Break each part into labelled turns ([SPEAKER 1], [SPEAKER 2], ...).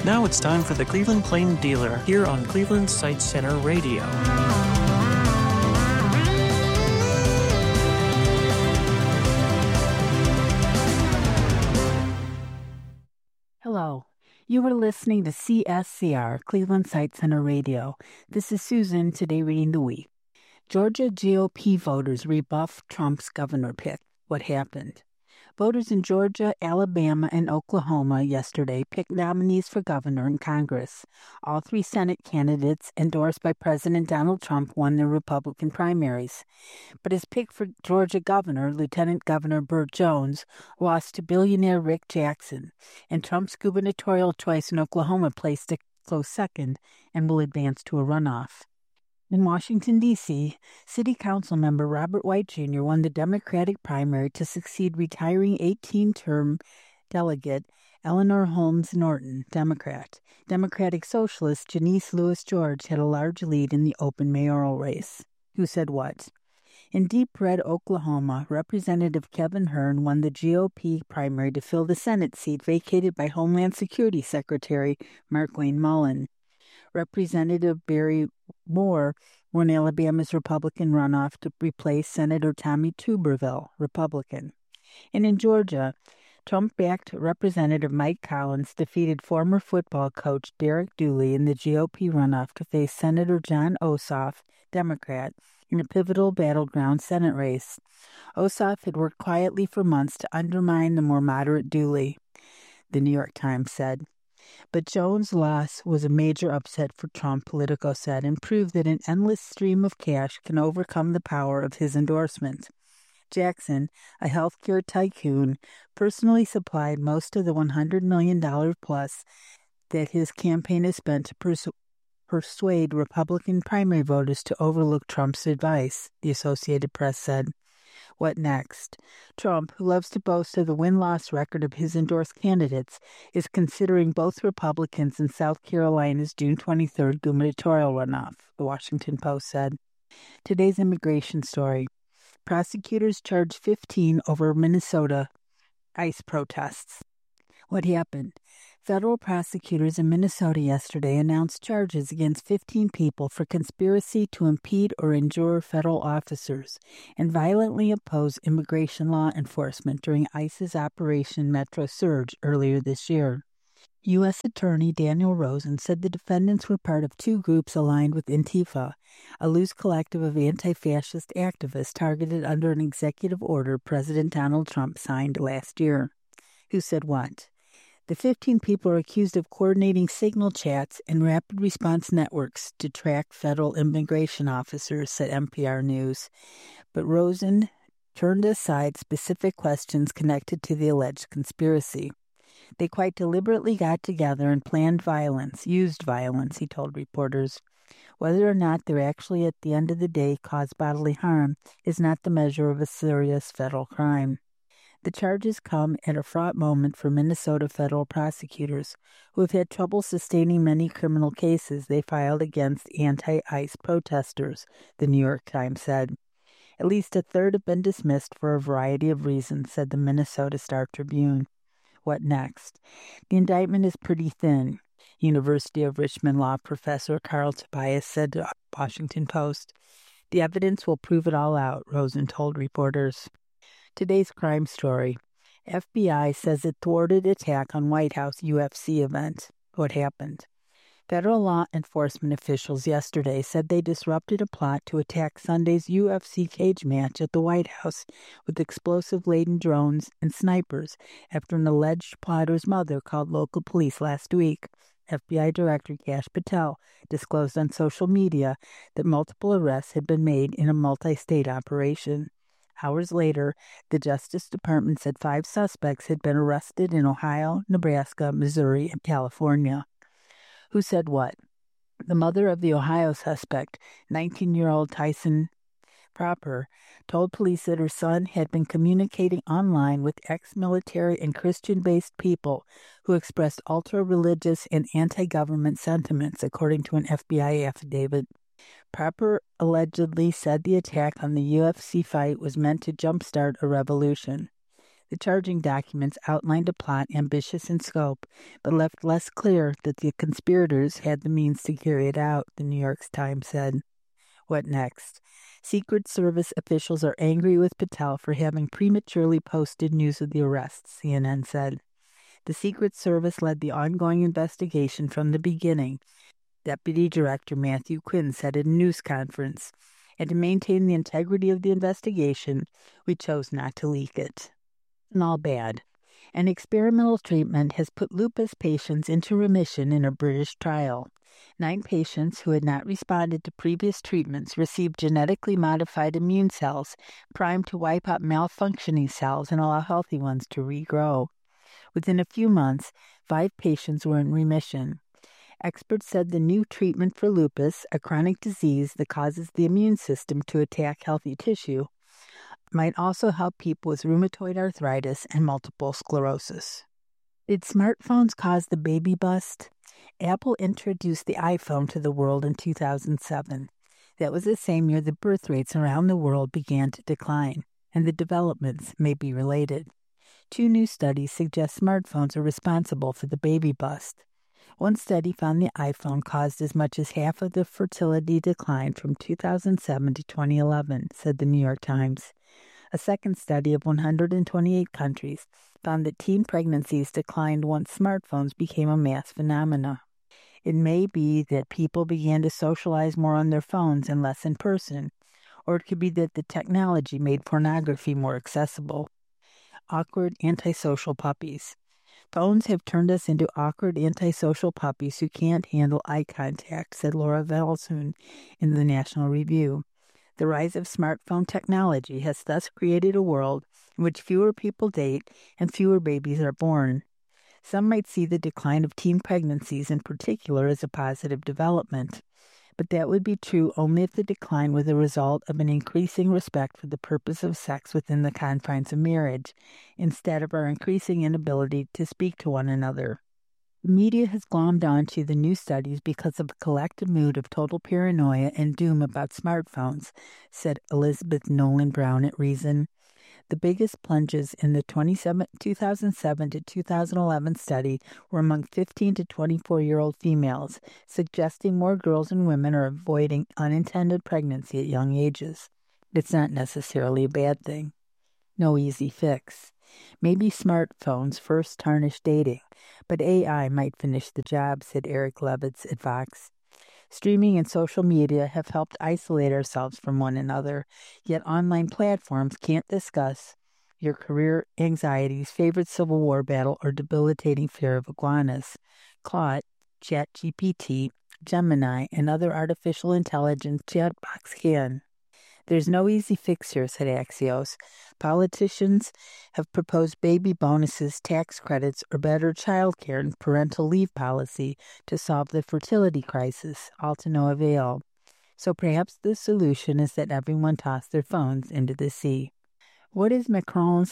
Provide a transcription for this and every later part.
[SPEAKER 1] Now it's time for the Cleveland Plain Dealer here on Cleveland Sight Center Radio.
[SPEAKER 2] Hello. You are listening to CSCR, Cleveland Sight Center Radio. This is Susan, today reading the week. Georgia GOP voters rebuff Trump's governor pick. What happened? Voters in Georgia, Alabama, and Oklahoma yesterday picked nominees for governor and Congress. All three Senate candidates endorsed by President Donald Trump won their Republican primaries. But his pick for Georgia governor, Lieutenant Governor Burt Jones, lost to billionaire Rick Jackson, and Trump's gubernatorial choice in Oklahoma placed a close second and will advance to a runoff. In Washington, D.C., City Council member Robert White Jr. won the Democratic primary to succeed retiring 18-term delegate Eleanor Holmes Norton, Democrat. Democratic Socialist Janice Lewis George had a large lead in the open mayoral race. Who said what? In Deep Red, Oklahoma, Representative Kevin Hern won the GOP primary to fill the Senate seat vacated by Homeland Security Secretary Markwayne Mullin. Representative Barry Moore won Alabama's Republican runoff to replace Senator Tommy Tuberville, Republican. And in Georgia, Trump-backed Representative Mike Collins defeated former football coach Derek Dooley in the GOP runoff to face Senator Jon Ossoff, Democrat, in a pivotal battleground Senate race. Ossoff had worked quietly for months to undermine the more moderate Dooley, the New York Times said. But Jones' loss was a major upset for Trump, Politico said, and proved that an endless stream of cash can overcome the power of his endorsement. Jackson, a healthcare tycoon, personally supplied most of the $100 million plus that his campaign has spent to persuade Republican primary voters to overlook Trump's advice, the Associated Press said. What next? Trump, who loves to boast of the win-loss record of his endorsed candidates, is considering both Republicans in South Carolina's June 23rd gubernatorial runoff, the Washington Post said. Today's immigration story. Prosecutors charged 15 over Minnesota ICE protests. What happened? Federal prosecutors in Minnesota yesterday announced charges against 15 people for conspiracy to impede or injure federal officers and violently oppose immigration law enforcement during ICE's Operation Metro Surge earlier this year. U.S. Attorney Daniel Rosen said the defendants were part of two groups aligned with Antifa, a loose collective of anti-fascist activists targeted under an executive order President Donald Trump signed last year. Who said what? The 15 people are accused of coordinating signal chats and rapid response networks to track federal immigration officers, said NPR News. But Rosen turned aside specific questions connected to the alleged conspiracy. They quite deliberately got together and planned violence, used violence, he told reporters. Whether or not they're actually at the end of the day cause bodily harm is not the measure of a serious federal crime. The charges come at a fraught moment for Minnesota federal prosecutors, who have had trouble sustaining many criminal cases they filed against anti-ICE protesters, the New York Times said. At least a third have been dismissed for a variety of reasons, said the Minnesota Star Tribune. What next? The indictment is pretty thin, University of Richmond law professor Carl Tobias said to Washington Post. The evidence will prove it all out, Rosen told reporters. Today's crime story. FBI says it thwarted attack on White House UFC event. What happened? Federal law enforcement officials yesterday said they disrupted a plot to attack Sunday's UFC cage match at the White House with explosive-laden drones and snipers after an alleged plotter's mother called local police last week. FBI Director Kash Patel disclosed on social media that multiple arrests had been made in a multi-state operation. Hours later, the Justice Department said 5 suspects had been arrested in Ohio, Nebraska, Missouri, and California. Who said what? The mother of the Ohio suspect, 19-year-old Tyson Proper, told police that her son had been communicating online with ex-military and Christian-based people who expressed ultra-religious and anti-government sentiments, according to an FBI affidavit. Proper allegedly said the attack on the UFC fight was meant to jumpstart a revolution. The charging documents outlined a plot ambitious in scope, but left less clear that the conspirators had the means to carry it out, the New York Times said. What next? Secret Service officials are angry with Patel for having prematurely posted news of the arrests, CNN said. The Secret Service led the ongoing investigation from the beginning, Deputy Director Matthew Quinn said at a news conference, and to maintain the integrity of the investigation, we chose not to leak it. And all bad. An experimental treatment has put lupus patients into remission in a British trial. 9 patients who had not responded to previous treatments received genetically modified immune cells primed to wipe out malfunctioning cells and allow healthy ones to regrow. Within a few months, 5 patients were in remission. Experts said the new treatment for lupus, a chronic disease that causes the immune system to attack healthy tissue, might also help people with rheumatoid arthritis and multiple sclerosis. Did smartphones cause the baby bust? Apple introduced the iPhone to the world in 2007. That was the same year the birth rates around the world began to decline, and the developments may be related. 2 new studies suggest smartphones are responsible for the baby bust. One study found the iPhone caused as much as half of the fertility decline from 2007 to 2011, said the New York Times. A second study of 128 countries found that teen pregnancies declined once smartphones became a mass phenomenon. It may be that people began to socialize more on their phones and less in person, or it could be that the technology made pornography more accessible. Awkward antisocial puppies. Phones have turned us into awkward antisocial puppies who can't handle eye contact, said Laura Valsoon in the National Review. The rise of smartphone technology has thus created a world in which fewer people date and fewer babies are born. Some might see the decline of teen pregnancies in particular as a positive development, but that would be true only if the decline was a result of an increasing respect for the purpose of sex within the confines of marriage, instead of our increasing inability to speak to one another. The media has glommed onto the new studies because of a collective mood of total paranoia and doom about smartphones, said Elizabeth Nolan Brown at Reason. The biggest plunges in the 2007 to 2011 study were among 15 to 24-year-old females, suggesting more girls and women are avoiding unintended pregnancy at young ages. It's not necessarily a bad thing. No easy fix. Maybe smartphones first tarnished dating, but AI might finish the job, said Eric Levitz at Vox. Streaming and social media have helped isolate ourselves from one another, yet online platforms can't discuss your career anxieties, favorite Civil War battle, or debilitating fear of iguanas. Claude, ChatGPT, Gemini, and other artificial intelligence chatbots can. There's no easy fix here, said Axios. Politicians have proposed baby bonuses, tax credits, or better child care and parental leave policy to solve the fertility crisis, all to no avail. So perhaps the solution is that everyone toss their phones into the sea. What is Macron's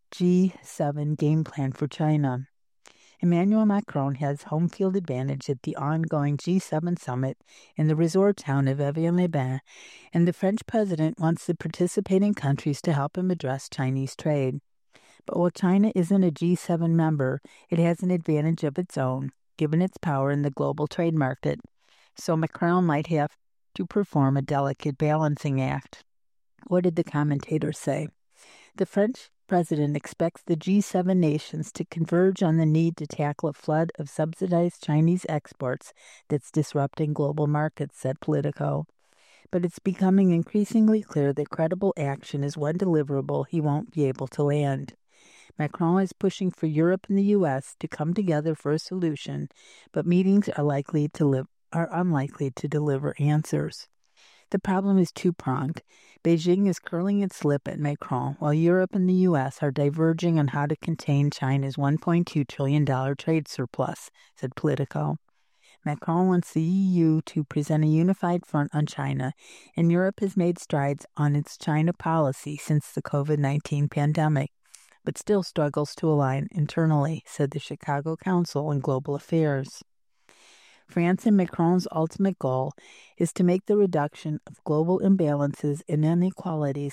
[SPEAKER 2] G7 game plan for China? Emmanuel Macron has home field advantage at the ongoing G7 summit in the resort town of Evian-les-Bains, and the French president wants the participating countries to help him address Chinese trade. But while China isn't a G7 member, it has an advantage of its own, given its power in the global trade market. So Macron might have to perform a delicate balancing act. What did the commentators say? The French president expects the G7 nations to converge on the need to tackle a flood of subsidized Chinese exports that's disrupting global markets, said Politico. But it's becoming increasingly clear that credible action is one deliverable he won't be able to land. Macron is pushing for Europe and the U.S. to come together for a solution, but meetings are unlikely to deliver answers. The problem is two-pronged. Beijing is curling its lip at Macron, while Europe and the U.S. are diverging on how to contain China's $1.2 trillion trade surplus, said Politico. Macron wants the EU to present a unified front on China, and Europe has made strides on its China policy since the COVID-19 pandemic, but still struggles to align internally, said the Chicago Council on Global Affairs. France and Macron's ultimate goal is to make the reduction of global imbalances and inequalities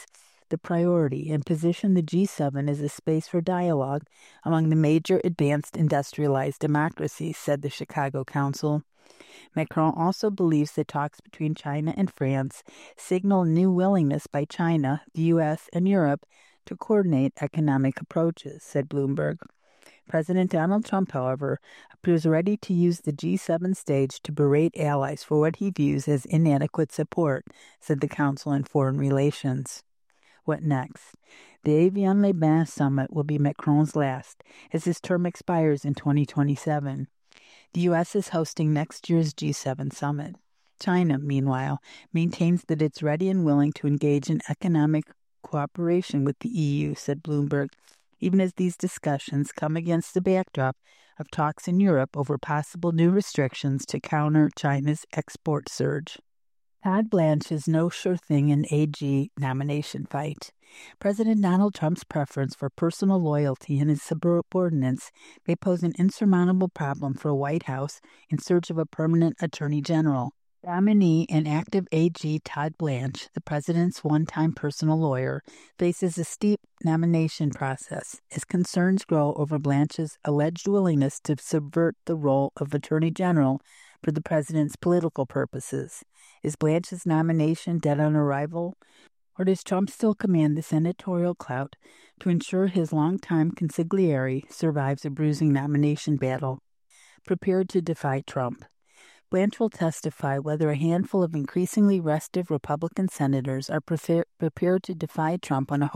[SPEAKER 2] the priority and position the G7 as a space for dialogue among the major advanced industrialized democracies, said the Chicago Council. Macron also believes that talks between China and France signal new willingness by China, the U.S., and Europe to coordinate economic approaches, said Bloomberg. President Donald Trump, however, appears ready to use the G7 stage to berate allies for what he views as inadequate support, said the Council on Foreign Relations. What next? The Evian-les-Bains summit will be Macron's last, as his term expires in 2027. The U.S. is hosting next year's G7 summit. China, meanwhile, maintains that it's ready and willing to engage in economic cooperation with the EU, said Bloomberg, even as these discussions come against the backdrop of talks in Europe over possible new restrictions to counter China's export surge. Todd Blanche is no sure thing in AG nomination fight. President Donald Trump's preference for personal loyalty and his subordinates may pose an insurmountable problem for a White House in search of a permanent attorney general. Nominee and active AG Todd Blanche, the president's one-time personal lawyer, faces a steep nomination process as concerns grow over Blanche's alleged willingness to subvert the role of attorney general for the president's political purposes. Is Blanche's nomination dead on arrival, or does Trump still command the senatorial clout to ensure his longtime consigliere survives a bruising nomination battle? Prepared to defy Trump. Blanche will testify whether a handful of increasingly restive Republican senators are prepared to defy Trump on a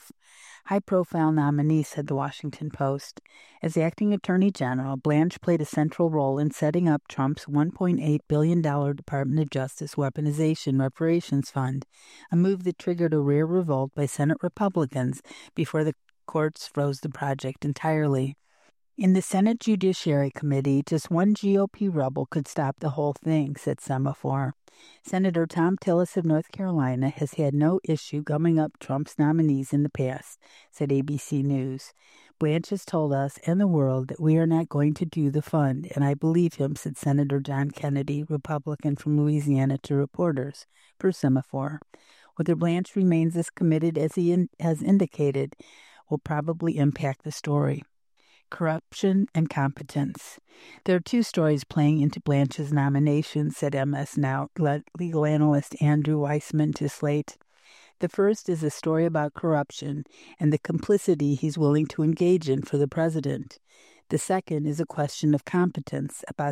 [SPEAKER 2] high-profile nominee, said the Washington Post. As acting attorney general, Blanche played a central role in setting up Trump's $1.8 billion Department of Justice Weaponization Reparations Fund, a move that triggered a rare revolt by Senate Republicans before the courts froze the project entirely. In the Senate Judiciary Committee, just one GOP rebel could stop the whole thing, said Semaphore. Senator Thom Tillis of North Carolina has had no issue gumming up Trump's nominees in the past, said ABC News. Blanche has told us and the world that we are not going to do the fund, and I believe him, said Senator John Kennedy, Republican from Louisiana, to reporters, per Semaphore. Whether Blanche remains as committed as he has indicated will probably impact the story. Corruption and competence. There are two stories playing into Blanche's nomination, said MS Now legal analyst Andrew Weissman to Slate. The first is a story about corruption and the complicity he's willing to engage in for the president. The second is a question of competence about